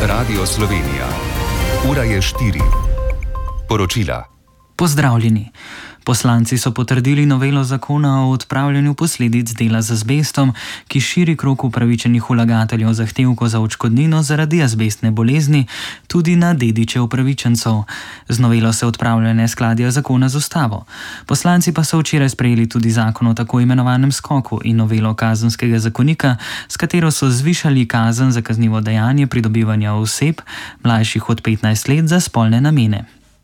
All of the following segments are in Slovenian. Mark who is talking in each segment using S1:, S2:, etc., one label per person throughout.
S1: Radio Slovenija. Ura je 4. Poročila.
S2: Pozdravljeni. Poslanci so potrdili novelo zakona o odpravljanju posledic dela z azbestom, ki širi krog upravičenih vlagateljev zahtevkov za odškodnino zaradi azbestne bolezni tudi na dediče upravičencev. Z novelo se odpravljajo neskladja zakona z ustavo. Poslanci pa so včeraj sprejeli tudi zakon o tako imenovanem skoku in novelo kazenskega zakonika, s katero so zvišali kazen za kaznivo dejanje pridobivanja oseb, mlajših od 15 let, za spolne namene.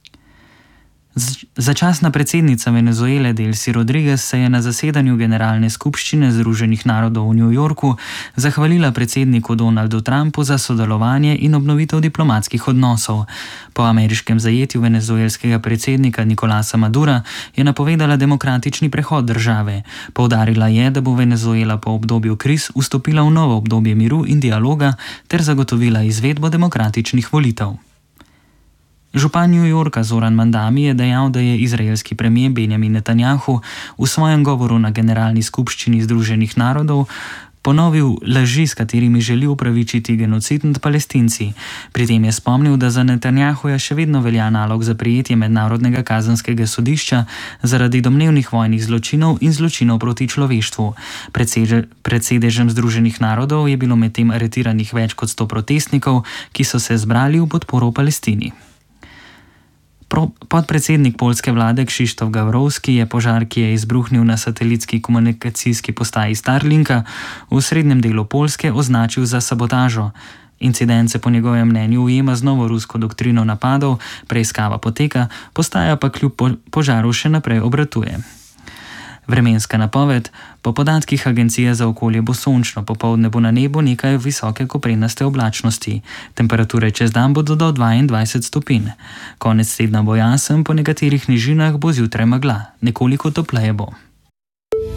S2: Začasna predsednica Venezuele Delcy Rodriguez se je na zasedanju Generalne skupščine Združenih narodov v New Yorku zahvalila predsedniku Donaldu Trumpu za sodelovanje in obnovitev diplomatskih odnosov. Po ameriškem zajetju venezuelskega predsednika Nicolasa Madura je napovedala demokratični prehod države. Poudarila je, da bo Venezuela po obdobju kriz vstopila v novo obdobje miru in dialoga ter zagotovila izvedbo demokratičnih volitev. Župan New Yorka Zoran Mandami je dejal, da je izraelski premijer Benjamin Netanjahu v svojem govoru na Generalni skupščini Združenih narodov ponovil laži, s katerimi želi upravičiti genocid nad Palestinci. Pri tem je spomnil, da za Netanjahuja še vedno velja nalog za prijetje Mednarodnega kazenskega sodišča zaradi domnevnih vojnih zločinov in zločinov proti človeštvu. Pred sedežem Združenih narodov je bilo medtem aretiranih več kot 100 protestnikov, ki so se zbrali v podporo Palestini. Podpredsednik poljske vlade Krzysztof Gawrowski je požar, ki je izbruhnil na satelitski komunikacijski postaji Starlinka v srednjem delu Poljske, označil za sabotažo. Incident se po njegovem mnenju ujema z novo rusko doktrino napadov, preiskava poteka, postaja pa kljub požaru še naprej obratuje. Vremenska napoved. Po podatkih Agencije za okolje bo sončno, popoldne bo na nebu nekaj visoke koprenaste oblačnosti. Temperature čez dan bodo do 22 stopinj. Konec tedna bo jasen, po nekaterih nižinah bo zjutraj megla, nekoliko topleje bo.